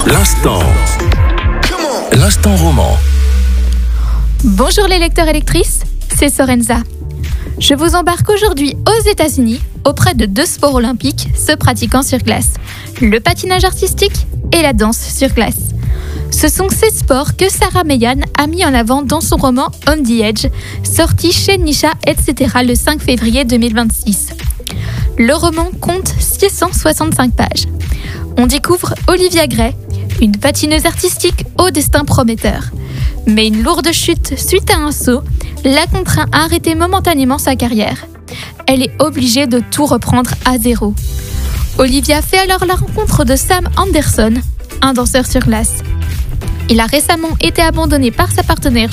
L'instant roman. Bonjour les lecteurs et lectrices, c'est Sorenza. Je vous embarque aujourd'hui aux États-Unis auprès de deux sports olympiques se pratiquant sur glace, le patinage artistique et la danse sur glace. Ce sont ces sports que Sarah Meighan a mis en avant dans son roman On the Edge, sorti chez Nisha, etc. le 5 février 2026. Le roman compte 665 pages. On découvre Olivia Gray, une patineuse artistique au destin prometteur. Mais une lourde chute suite à un saut la contraint à arrêter momentanément sa carrière. Elle est obligée de tout reprendre à zéro. Olivia fait alors la rencontre de Sam Anderson, un danseur sur glace. Il a récemment été abandonné par sa partenaire